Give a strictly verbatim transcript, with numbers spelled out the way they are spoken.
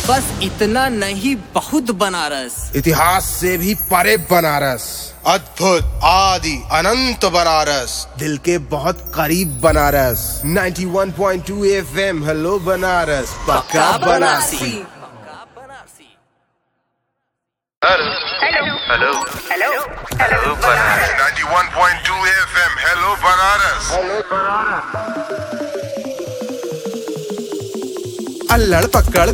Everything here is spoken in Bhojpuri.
बस इतना नहीं, बहुत बनारस। इतिहास से भी परे बनारस, अद्भुत आदि अनंत बनारस, दिल के बहुत करीब बनारस। इक्यानवे पॉइंट दो एफएम, हेलो बनारस, पक्का Banarasi. Hello hello hello hello Banaras. इक्यानवे पॉइंट दो एफएम, हेलो बनारस। अल्लड़ पकड़